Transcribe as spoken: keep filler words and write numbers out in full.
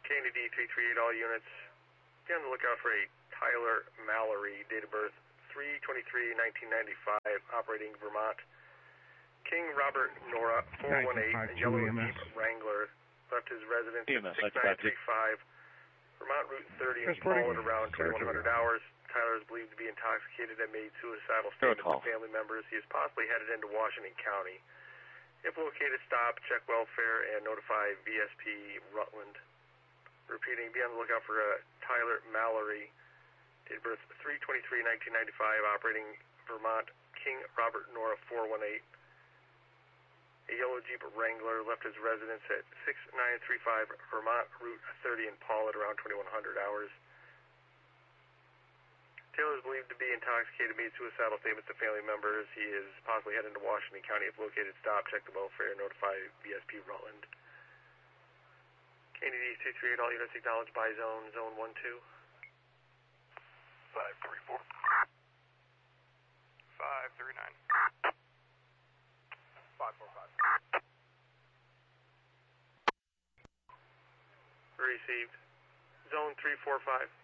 K N D three three eight, all units. Be on the lookout for a Tyler Mallory, date of birth three twenty-three nineteen ninety-five, operating Vermont. King Robert Nora four one eight, a yellow Jeep Wrangler, left his residence at six nine three five, Vermont Route thirty, and followed around twenty-one hundred hours. Tyler is believed to be intoxicated and made suicidal statements to family members. He is possibly headed into Washington County. If located, stop, check welfare, and notify V S P Rutland. Repeating, be on the lookout for uh, Tyler Mallory, date of birth three twenty-three nineteen ninety-five, operating Vermont, King Robert Nora four one eight. A yellow Jeep Wrangler, left his residence at six nine three five Vermont Route thirty in Paul at around twenty-one hundred hours. Taylor is believed to be intoxicated, made suicidal statements to family members. He is possibly heading to Washington County. If located, stop, check the welfare, notify V S P Rutland. K N D three three eight, all units acknowledged by zone, zone one two. five three four. five three nine. five four five. Received. Zone three four five.